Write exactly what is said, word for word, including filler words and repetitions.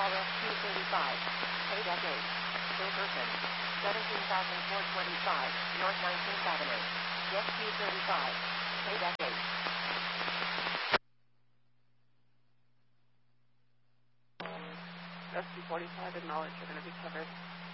R S Q thirty-five, Paydeck eight, Silverton, seventeen thousand four hundred twenty-five, North nineteenth Avenue, Jet Q thirty-five, Paydeck eight. S Q forty-five, acknowledge you're going to be covered.